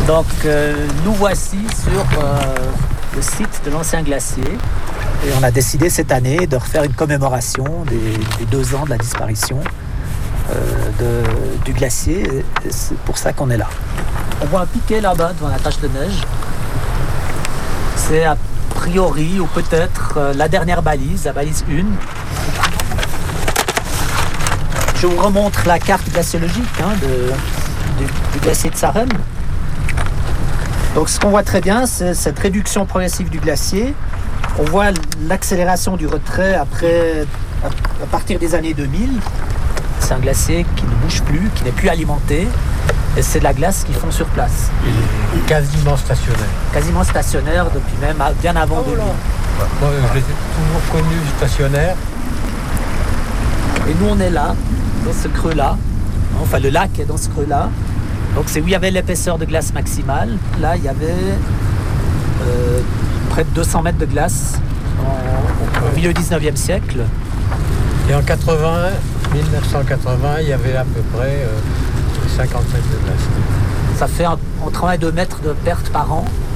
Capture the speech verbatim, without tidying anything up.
Donc euh, nous voici sur euh, le site de l'ancien glacier. Et on a décidé cette année de refaire une commémoration des, des deux ans de la disparition euh, de, du glacier. Et c'est pour ça qu'on est là. On voit un piquet là-bas devant la tache de neige. C'est a priori, ou peut-être, euh, la dernière balise, la balise un. Je vous remontre la carte glaciologique hein, de, du, du glacier de Sarem. Donc ce qu'on voit très bien, c'est cette réduction progressive du glacier. On voit l'accélération du retrait après, à partir des années deux mille. C'est un glacier qui ne bouge plus, qui n'est plus alimenté. Et c'est de la glace qu'ils font sur place. Il est quasiment stationnaire. Quasiment stationnaire depuis même bien avant deux mille. Moi, je l'ai toujours connu stationnaire. Et nous, on est là, dans ce creux-là. Enfin, le lac est dans ce creux-là. Donc, c'est où il y avait l'épaisseur de glace maximale. Là, il y avait euh, près de deux cents mètres de glace en, au milieu du dix-neuvième siècle. Et en quatre-vingts, dix-neuf cent quatre-vingts, il y avait à peu près euh, cinquante mètres de glace. Ça fait entre un et deux mètres de perte par an.